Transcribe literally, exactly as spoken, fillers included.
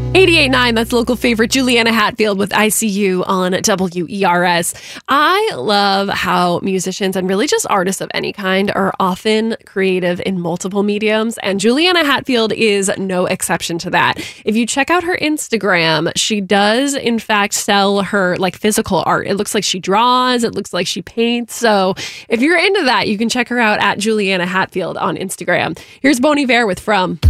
eighty-eight point nine, that's local favorite Juliana Hatfield with I C U on W E R S. I love how musicians and really just artists of any kind are often creative in multiple mediums, and Juliana Hatfield is no exception to that. If you check out her Instagram, she does in fact sell her like physical art. It looks like she draws, it looks like she paints. So if you're into that, you can check her out at Juliana Hatfield on Instagram. Here's Bon Iver with From.